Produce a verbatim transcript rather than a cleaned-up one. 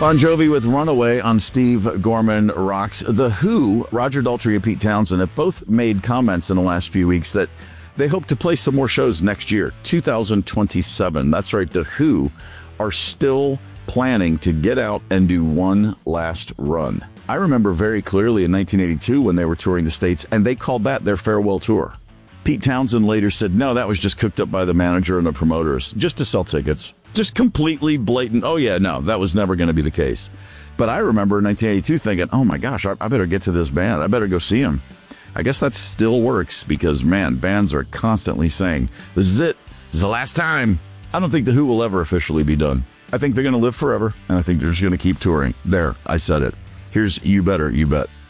Bon Jovi with Runaway on Steve Gorman Rocks. The Who, Roger Daltrey and Pete Townsend, have both made comments in the last few weeks that they hope to play some more shows next year, two thousand twenty-seven. That's right, The Who are still planning to get out and do one last run. I remember very clearly in nineteen eighty-two when they were touring the States, and they called that their farewell tour. Pete Townsend later said, no, that was just cooked up by the manager and the promoters, just to sell tickets. Just completely blatant. Oh, yeah, no, that was never going to be the case. But I remember in nineteen eighty-two thinking, oh, my gosh, I, I better get to this band. I better go see them. I guess that still works because, man, bands are constantly saying, this is it. This is the last time. I don't think The Who will ever officially be done. I think they're going to live forever, and I think they're just going to keep touring. There, I said it. Here's You Better, You Bet.